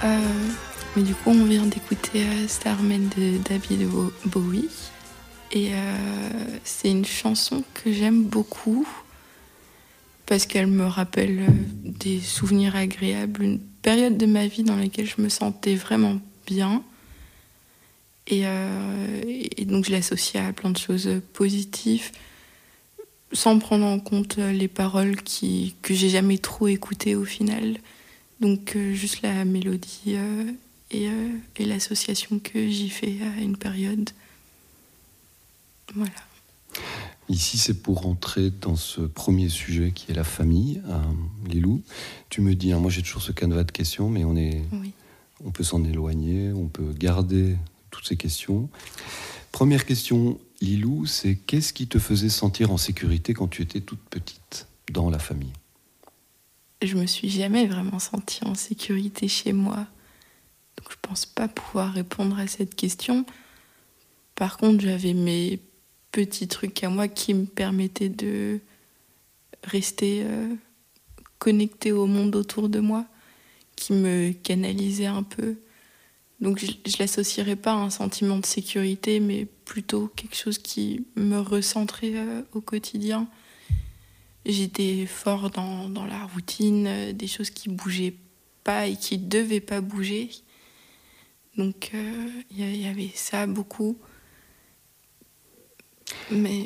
Mais du coup, on vient d'écouter Starman de David Bowie. Et c'est une chanson que j'aime beaucoup parce qu'elle me rappelle des souvenirs agréables, une période de ma vie dans laquelle je me sentais vraiment bien. Et donc je l'associe à plein de choses positives, sans prendre en compte les paroles que j'ai jamais trop écoutées au final. Donc juste la mélodie et l'association que j'y fais à une période. Voilà. Ici, c'est pour rentrer dans ce premier sujet qui est la famille. Lilou, tu me dis, moi j'ai toujours ce canevas de questions, mais on peut s'en éloigner, on peut garder toutes ces questions. Première question, Lilou, c'est qu'est-ce qui te faisait sentir en sécurité quand tu étais toute petite dans la famille ? Je me suis jamais vraiment sentie en sécurité chez moi. Donc je pense pas pouvoir répondre à cette question. Par contre, j'avais mes petits trucs à moi qui me permettaient de rester connectée au monde autour de moi, qui me canalisaient un peu. Donc je l'associerais pas à un sentiment de sécurité, mais plutôt quelque chose qui me recentrait au quotidien. J'étais fort dans la routine, des choses qui bougeaient pas et qui devaient pas bouger. Donc il y avait ça beaucoup. Mais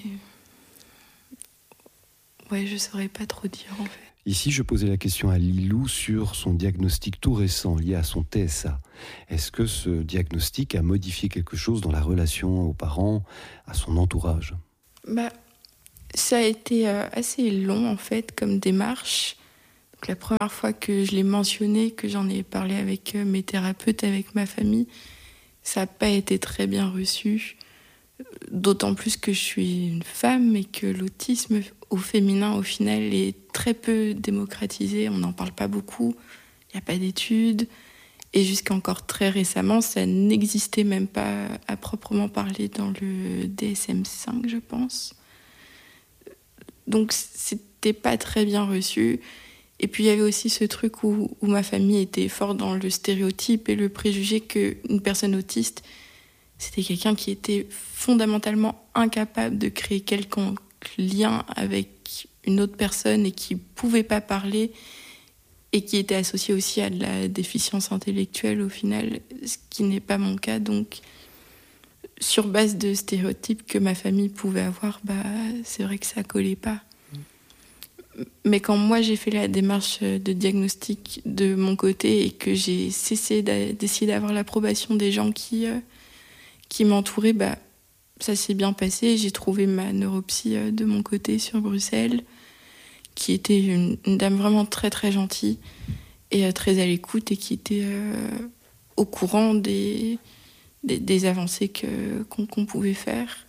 je saurais pas trop dire en fait. Ici, je posais la question à Lilou sur son diagnostic tout récent lié à son TSA. Est-ce que ce diagnostic a modifié quelque chose dans la relation aux parents, à son entourage ? Ça a été assez long en fait comme démarche. Donc, la première fois que je l'ai mentionné, que j'en ai parlé avec mes thérapeutes, avec ma famille, ça n'a pas été très bien reçu. D'autant plus que je suis une femme et que l'autisme au féminin, au final, est très peu démocratisé. On n'en parle pas beaucoup, il n'y a pas d'études. Et jusqu'à encore très récemment, ça n'existait même pas à proprement parler dans le DSM-5, je pense. Donc, c'était pas très bien reçu. Et puis, il y avait aussi ce truc où ma famille était fort dans le stéréotype et le préjugé qu'une personne autiste, c'était quelqu'un qui était fondamentalement incapable de créer quelconque lien avec une autre personne et qui ne pouvait pas parler et qui était associé aussi à de la déficience intellectuelle au final, ce qui n'est pas mon cas. Donc, sur base de stéréotypes que ma famille pouvait avoir, c'est vrai que ça ne collait pas. Mais quand moi j'ai fait la démarche de diagnostic de mon côté et que j'ai cessé d'essayer d'avoir l'approbation des gens qui m'entouraient, ça s'est bien passé. J'ai trouvé ma neuropsy de mon côté sur Bruxelles, qui était une dame vraiment très très gentille et très à l'écoute et qui était au courant des avancées qu'on pouvait faire.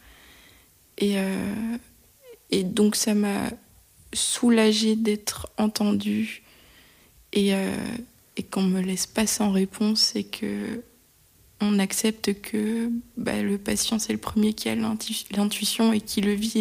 Et donc ça m'a soulagée d'être entendue et qu'on me laisse pas sans réponse et que on accepte que le patient c'est le premier qui a l'intuition et qui le vit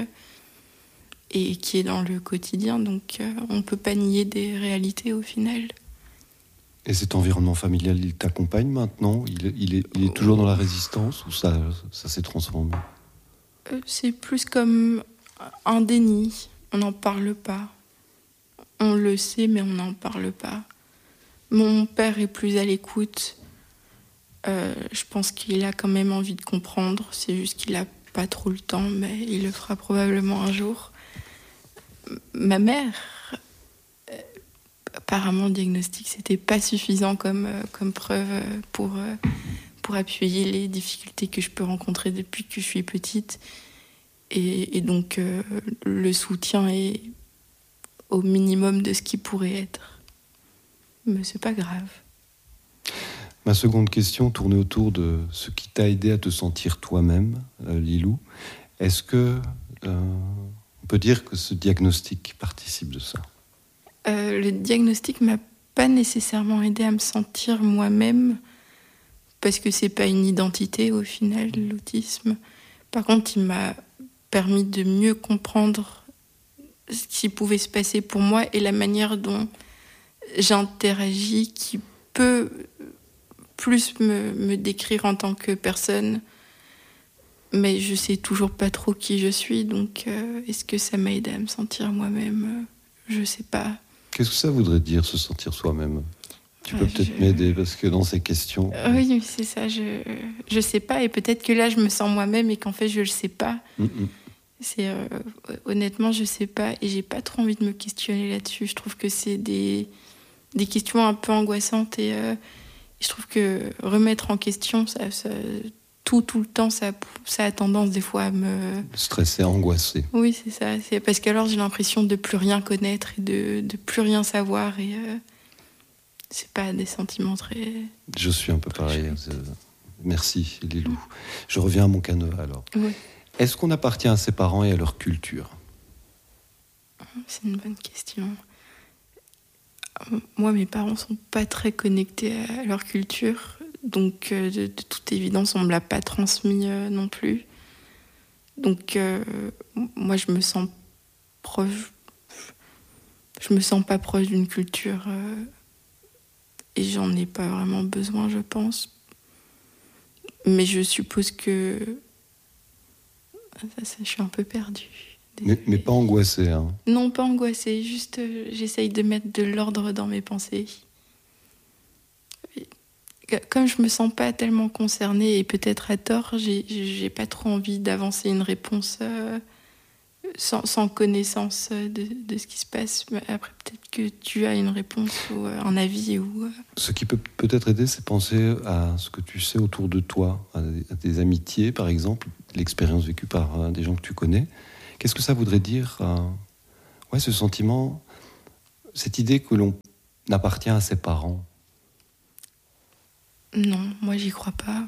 et qui est dans le quotidien, donc on peut pas nier des réalités au final. Et cet environnement familial, il t'accompagne maintenant ? Il est toujours dans la résistance ou ça s'est transformé ? C'est plus comme un déni. On n'en parle pas. On le sait, mais on n'en parle pas. Mon père est plus à l'écoute. Je pense qu'il a quand même envie de comprendre. C'est juste qu'il n'a pas trop le temps, mais il le fera probablement un jour. Ma mère, apparemment, le diagnostic, c'était pas suffisant comme preuve pour appuyer les difficultés que je peux rencontrer depuis que je suis petite. Et donc, le soutien est au minimum de ce qui pourrait être. Mais c'est pas grave. Ma seconde question tournait autour de ce qui t'a aidé à te sentir toi-même, Lilou. Est-ce que on peut dire que ce diagnostic participe de ça ? Le diagnostic m'a pas nécessairement aidé à me sentir moi-même, parce que c'est pas une identité au final, l'autisme. Par contre, il m'a permis de mieux comprendre ce qui pouvait se passer pour moi et la manière dont j'interagis qui peut plus me décrire en tant que personne, mais je sais toujours pas trop qui je suis, donc est-ce que ça m'aide à me sentir moi-même? Je sais pas. Qu'est-ce que ça voudrait dire, se sentir soi-même? Tu peux peut-être m'aider, parce que dans ces questions... Oui, c'est ça, je sais pas, et peut-être que là, je me sens moi-même et qu'en fait, je le sais pas. Honnêtement, je sais pas, et j'ai pas trop envie de me questionner là-dessus. Je trouve que c'est des questions un peu angoissantes, et je trouve que remettre en question, tout le temps, ça a tendance des fois à me... Stresser, angoisser. Oui, c'est ça. C'est parce qu'alors j'ai l'impression de plus rien connaître et de plus rien savoir, et c'est pas des sentiments très... Je suis un peu pareil. Merci, Lilou. Je reviens à mon canevas alors. Oui. Est-ce qu'on appartient à ses parents et à leur culture? C'est une bonne question. Moi, mes parents sont pas très connectés à leur culture, donc de toute évidence, on me l'a pas transmis non plus. Donc moi, je me sens pas proche d'une culture et j'en ai pas vraiment besoin, je pense. Mais je suppose que je suis un peu perdue. Mais pas angoissée, hein? Non, pas angoissée, juste j'essaye de mettre de l'ordre dans mes pensées. Comme je me sens pas tellement concernée, et peut-être à tort, j'ai pas trop envie d'avancer une réponse sans connaissance de ce qui se passe. Mais après, peut-être que tu as une réponse ou un avis. Ce qui peut peut-être aider, c'est penser à ce que tu sais autour de toi, à des amitiés, par exemple, l'expérience vécue par des gens que tu connais. Qu'est-ce que ça voudrait dire, ce sentiment, cette idée que l'on appartient à ses parents? Non, moi j'y crois pas.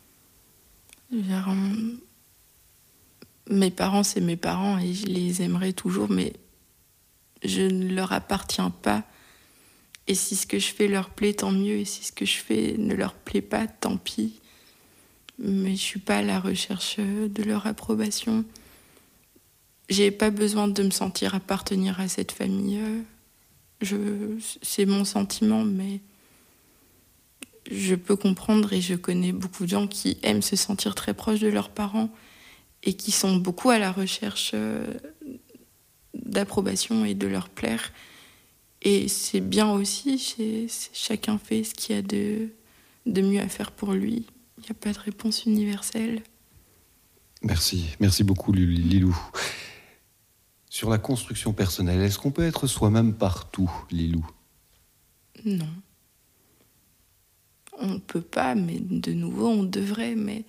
Mes parents, c'est mes parents et je les aimerai toujours, mais je ne leur appartiens pas. Et si ce que je fais leur plaît, tant mieux. Et si ce que je fais ne leur plaît pas, tant pis. Mais je suis pas à la recherche de leur approbation. J'ai pas besoin de me sentir appartenir à cette famille. C'est mon sentiment, mais je peux comprendre, et je connais beaucoup de gens qui aiment se sentir très proches de leurs parents et qui sont beaucoup à la recherche d'approbation et de leur plaire. Et c'est bien aussi, chacun fait ce qu'il y a de mieux à faire pour lui. Il n'y a pas de réponse universelle. Merci beaucoup Lilou. Sur la construction personnelle, est-ce qu'on peut être soi-même partout, Lilou? Non. On ne peut pas, mais de nouveau, on devrait. Mais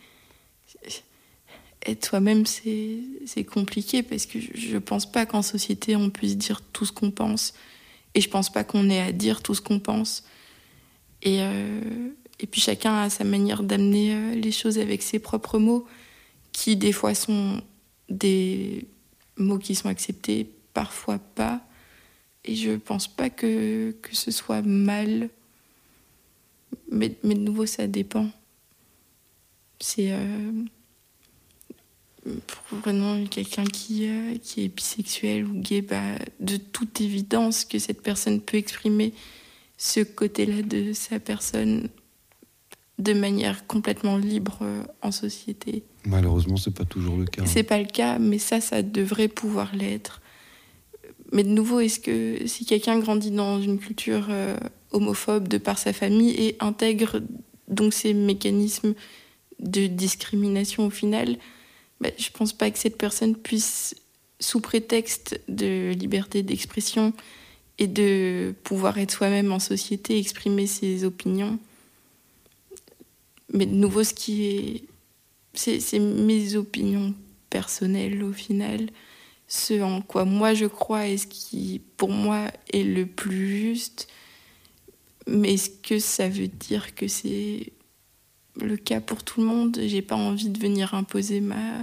être soi-même, c'est compliqué, parce que je ne pense pas qu'en société, on puisse dire tout ce qu'on pense. Et je ne pense pas qu'on ait à dire tout ce qu'on pense. Et puis chacun a sa manière d'amener les choses avec ses propres mots, qui des fois sont des mots qui sont acceptés, parfois pas. Et je ne pense pas que ce soit mal. Mais de nouveau, ça dépend. C'est prenons quelqu'un qui est bisexuel ou gay, de toute évidence que cette personne peut exprimer ce côté-là de sa personne de manière complètement libre en société. Malheureusement, c'est pas toujours le cas. C'est pas le cas, mais ça devrait pouvoir l'être. Mais de nouveau, est-ce que si quelqu'un grandit dans une culture homophobe de par sa famille et intègre donc ces mécanismes de discrimination au final, je pense pas que cette personne puisse, sous prétexte de liberté d'expression et de pouvoir être soi-même en société, exprimer ses opinions. Mais de nouveau, c'est mes opinions personnelles au final, ce en quoi moi je crois et ce qui pour moi est le plus juste. Mais est-ce que ça veut dire que c'est le cas pour tout le monde? J'ai pas envie de venir imposer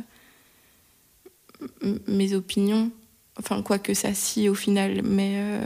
mes opinions. Enfin, quoi que ça, si, au final. Mais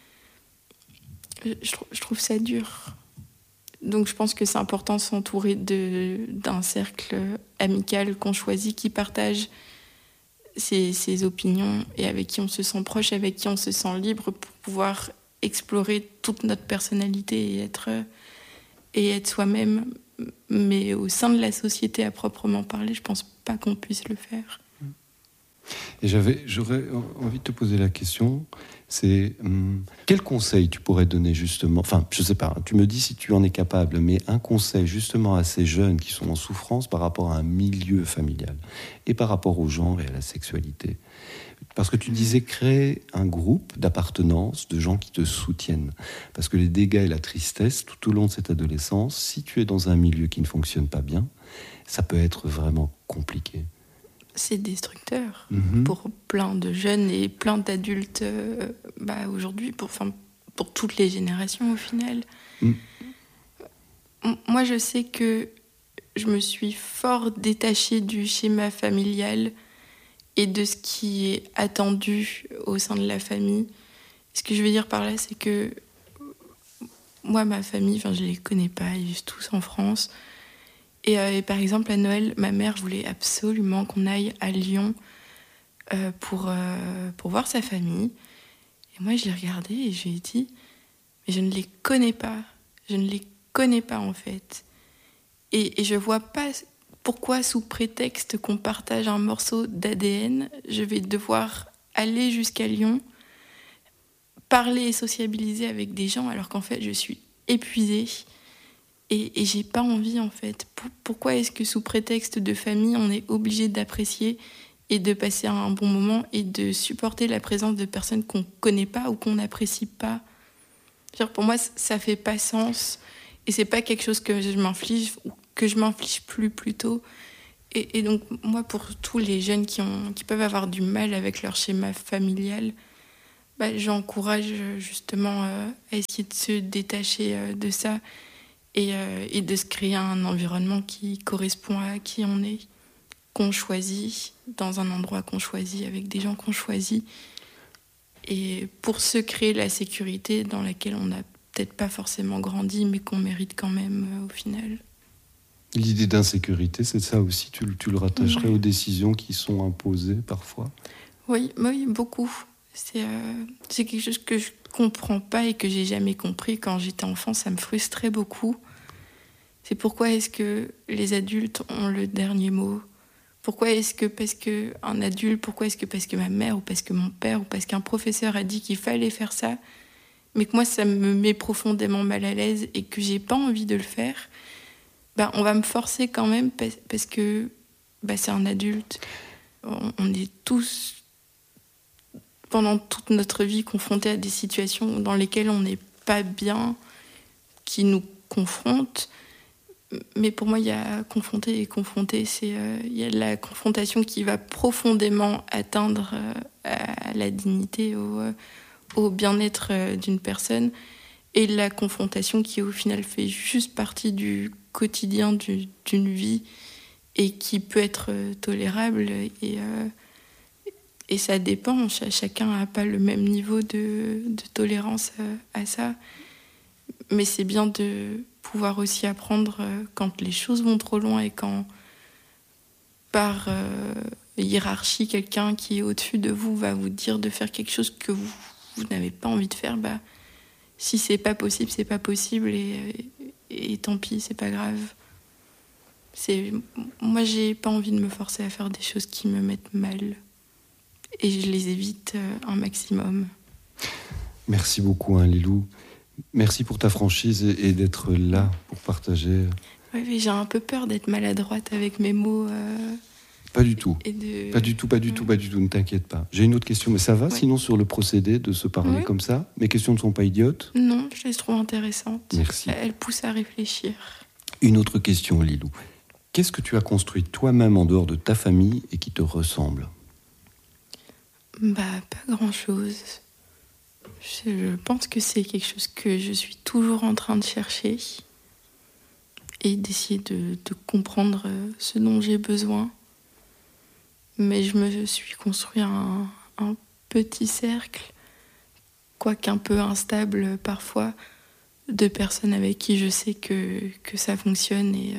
je trouve ça dur. Donc je pense que c'est important de s'entourer d'un cercle amical qu'on choisit, qui partage ses opinions et avec qui on se sent proche, avec qui on se sent libre pour pouvoir explorer toute notre personnalité et être soi-même, mais au sein de la société à proprement parler, je pense pas qu'on puisse le faire. Et j'aurais envie de te poser la question, c'est quel conseil tu pourrais donner justement, enfin je sais pas, tu me dis si tu en es capable, mais un conseil justement à ces jeunes qui sont en souffrance par rapport à un milieu familial et par rapport au genre et à la sexualité. Parce que tu disais créer un groupe d'appartenance, de gens qui te soutiennent. Parce que les dégâts et la tristesse, tout au long de cette adolescence, si tu es dans un milieu qui ne fonctionne pas bien, ça peut être vraiment compliqué. C'est destructeur pour plein de jeunes et plein d'adultes aujourd'hui, pour toutes les générations au final. Moi, je sais que je me suis fort détachée du schéma familial et de ce qui est attendu au sein de la famille. Ce que je veux dire par là, c'est que moi, ma famille, je les connais pas, ils vivent tous en France. Et par exemple, à Noël, ma mère voulait absolument qu'on aille à Lyon pour voir sa famille. Et moi, je l'ai regardée et je lui ai dit, mais je ne les connais pas. Je ne les connais pas, en fait. Et je vois pas pourquoi, sous prétexte qu'on partage un morceau d'ADN, je vais devoir aller jusqu'à Lyon, parler et sociabiliser avec des gens, alors qu'en fait, je suis épuisée. Et j'ai pas envie, en fait. Pourquoi est-ce que sous prétexte de famille, on est obligé d'apprécier et de passer un bon moment et de supporter la présence de personnes qu'on connaît pas ou qu'on n'apprécie pas? Pour moi, ça fait pas sens. Et c'est pas quelque chose que je m'inflige ou que je m'inflige plus plutôt. Et donc, moi, pour tous les jeunes qui peuvent avoir du mal avec leur schéma familial, j'encourage justement à essayer de se détacher de ça. Et de se créer un environnement qui correspond à qui on est, qu'on choisit, dans un endroit qu'on choisit, avec des gens qu'on choisit, et pour se créer la sécurité dans laquelle on n'a peut-être pas forcément grandi, mais qu'on mérite quand même au final. L'idée d'insécurité, c'est ça aussi, tu le rattacherais aux décisions qui sont imposées parfois ? Oui, beaucoup. C'est quelque chose que je comprends pas et que j'ai jamais compris. Quand j'étais enfant, ça me frustrait beaucoup. C'est pourquoi est-ce que les adultes ont le dernier mot ? Pourquoi est-ce que parce qu'un adulte, pourquoi est-ce que parce que ma mère ou parce que mon père ou parce qu'un professeur a dit qu'il fallait faire ça, mais que moi ça me met profondément mal à l'aise et que j'ai pas envie de le faire, on va me forcer quand même parce que c'est un adulte. On est tous pendant toute notre vie confrontés à des situations dans lesquelles on n'est pas bien, qui nous confrontent. Mais pour moi, il y a confronter et confronter. Il y a la confrontation qui va profondément atteindre à la dignité, au bien-être d'une personne. Et la confrontation qui, au final, fait juste partie du quotidien d'une vie et qui peut être tolérable. Et ça dépend. Chacun n'a pas le même niveau de tolérance à ça. Mais c'est bien de pouvoir aussi apprendre quand les choses vont trop loin et quand, par hiérarchie, quelqu'un qui est au-dessus de vous va vous dire de faire quelque chose que vous n'avez pas envie de faire, si c'est pas possible, c'est pas possible et tant pis, c'est pas grave. Moi, j'ai pas envie de me forcer à faire des choses qui me mettent mal et je les évite un maximum. Merci beaucoup, Lilou. Merci pour ta franchise et d'être là pour partager. Oui, mais j'ai un peu peur d'être maladroite avec mes mots. Pas du tout. Pas du tout, ne t'inquiète pas. J'ai une autre question, mais ça va sinon sur le procédé de se parler comme ça? Mes questions ne sont pas idiotes? Non, je les trouve intéressantes. Merci. Elles poussent à réfléchir. Une autre question, Lilou. Qu'est-ce que tu as construit toi-même en dehors de ta famille et qui te ressemble? Pas grand-chose. Je pense que c'est quelque chose que je suis toujours en train de chercher et d'essayer de comprendre ce dont j'ai besoin. Mais je me suis construit un petit cercle, quoique un peu instable parfois, de personnes avec qui je sais que ça fonctionne. Et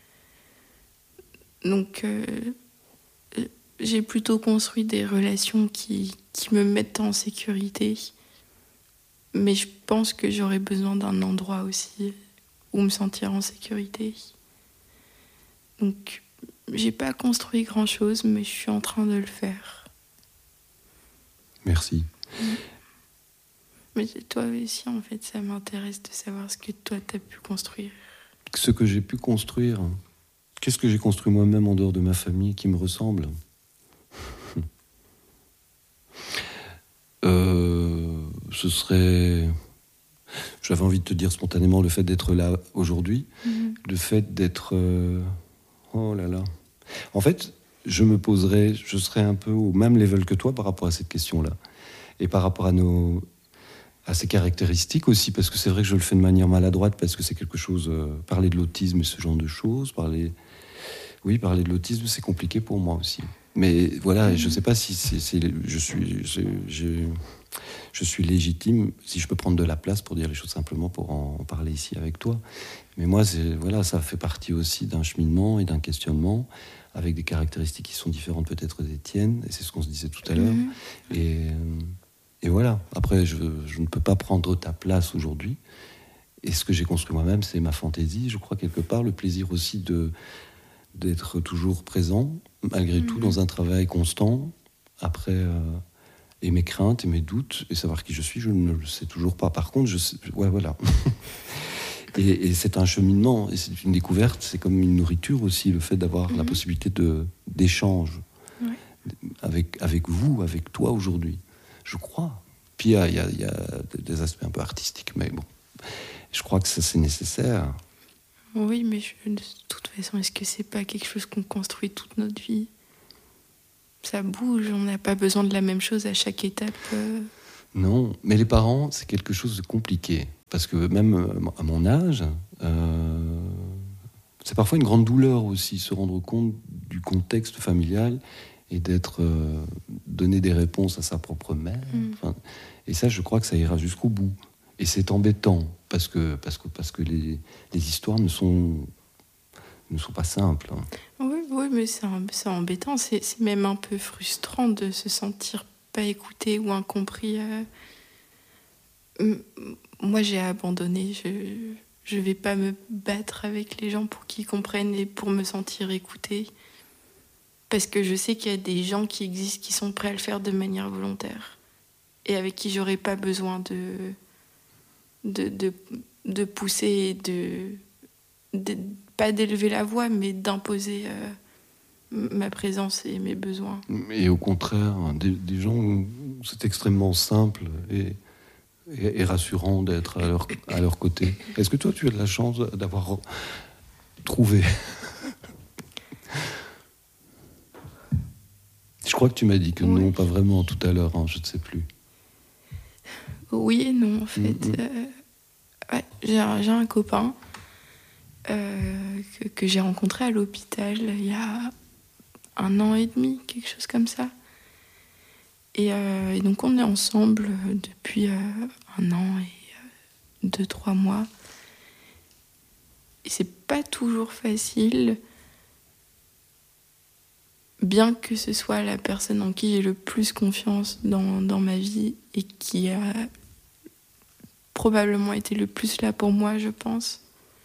donc, j'ai plutôt construit des relations qui me mettent en sécurité. Mais je pense que j'aurais besoin d'un endroit aussi où me sentir en sécurité. Donc, j'ai pas construit grand-chose, mais je suis en train de le faire. Merci. Mais toi aussi, en fait, ça m'intéresse de savoir ce que toi, t'as pu construire. Ce que j'ai pu construire, qu'est-ce que j'ai construit moi-même en dehors de ma famille qui me ressemble ? Ce serait... J'avais envie de te dire spontanément le fait d'être là aujourd'hui, le fait d'être... Oh là là. En fait, je serais un peu au même level que toi par rapport à cette question-là. Et par rapport à ces caractéristiques aussi, parce que c'est vrai que je le fais de manière maladroite, parce que c'est quelque chose... parler de l'autisme et ce genre de choses, parler de l'autisme, c'est compliqué pour moi aussi. Mais voilà, je ne sais pas si je suis légitime, si je peux prendre de la place pour dire les choses simplement, pour en parler ici avec toi. Mais moi, ça fait partie aussi d'un cheminement et d'un questionnement avec des caractéristiques qui sont différentes peut-être des tiennes, et c'est ce qu'on se disait tout à l'heure. Et voilà, après, je ne peux pas prendre ta place aujourd'hui. Et ce que j'ai construit moi-même, c'est ma fantaisie, je crois, quelque part, le plaisir aussi d'être toujours présent, malgré tout, dans un travail constant, après... et mes craintes et mes doutes, et savoir qui je suis, je ne le sais toujours pas. Par contre, voilà. et c'est un cheminement, et c'est une découverte, c'est comme une nourriture aussi, le fait d'avoir la possibilité d'échange avec vous, avec toi aujourd'hui, je crois. Puis il y a des aspects un peu artistiques, mais bon, je crois que ça c'est nécessaire. Oui, mais de toute façon, est-ce que c'est pas quelque chose qu'on construit toute notre vie ? Ça bouge, on n'a pas besoin de la même chose à chaque étape. Non, mais les parents, c'est quelque chose de compliqué. Parce que même à mon âge, c'est parfois une grande douleur aussi, se rendre compte du contexte familial et d'être donné des réponses à sa propre mère. Enfin, et ça, je crois que ça ira jusqu'au bout. Et c'est embêtant, parce que les histoires ne sont pas simples. Oui, mais c'est embêtant. C'est même un peu frustrant de se sentir pas écouté ou incompris. Moi, j'ai abandonné. Je vais pas me battre avec les gens pour qu'ils comprennent et pour me sentir écoutée. Parce que je sais qu'il y a des gens qui existent, qui sont prêts à le faire de manière volontaire. Et avec qui j'aurais pas besoin de pousser, pas d'élever la voix, mais d'imposer ma présence et mes besoins. Et au contraire, des gens où c'est extrêmement simple et rassurant d'être à leur côté. Est-ce que toi, tu as de la chance d'avoir trouvé... Je crois que tu m'as dit que non, pas vraiment tout à l'heure, je ne sais plus. Oui et non, en fait. J'ai un copain que j'ai rencontré à l'hôpital il y a 1 an et demi, quelque chose comme ça. Et donc on est ensemble depuis 1 an et 2-3 mois. Et c'est pas toujours facile, bien que ce soit la personne en qui j'ai le plus confiance dans ma vie et qui a probablement été le plus là pour moi, je pense.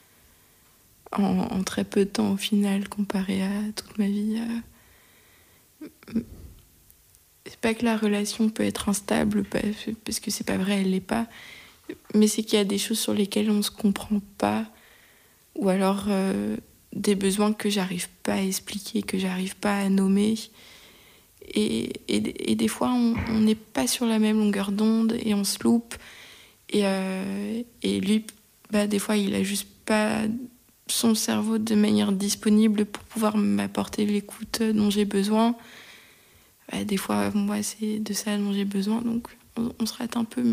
En très peu de temps au final, comparé à toute ma vie. C'est pas que la relation peut être instable, parce que c'est pas vrai, elle l'est pas. Mais c'est qu'il y a des choses sur lesquelles on se comprend pas, ou alors des besoins que j'arrive pas à expliquer, que j'arrive pas à nommer. Et des fois, on n'est pas sur la même longueur d'onde et on se loupe. Et lui, des fois, il a juste pas son cerveau de manière disponible pour pouvoir m'apporter l'écoute dont j'ai besoin. Des fois, moi, c'est de ça dont j'ai besoin, donc on se rate un peu,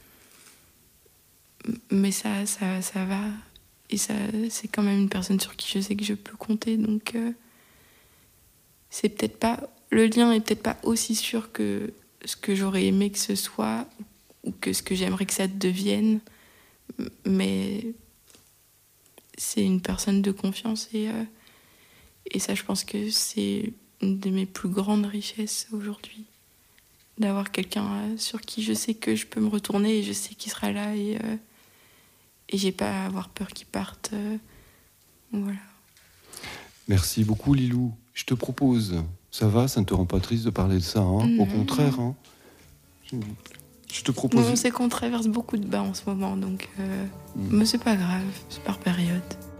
mais ça va. Et ça, c'est quand même une personne sur qui je sais que je peux compter, donc c'est peut-être pas... Le lien est peut-être pas aussi sûr que ce que j'aurais aimé que ce soit, ou que ce que j'aimerais que ça devienne, mais c'est une personne de confiance, et ça, je pense que c'est une de mes plus grandes richesses aujourd'hui, d'avoir quelqu'un sur qui je sais que je peux me retourner et je sais qu'il sera là j'ai pas à avoir peur qu'ils partent. Voilà. Merci beaucoup, Lilou. Je te propose, ça va, ça ne te rend pas triste de parler de ça, hein? Au contraire, hein? Je te propose... On sait qu'on traverse beaucoup de bas en ce moment, donc mais c'est pas grave, c'est par période.